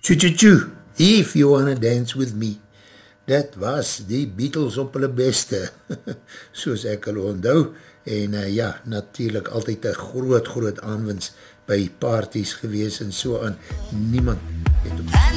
Choo choo choo, if you wanna dance with me. Dat was die Beatles op hulle beste, soos ek hulle onthou, en ja, natuurlijk altyd een groot aanwins by parties gewees en so aan, niemand het op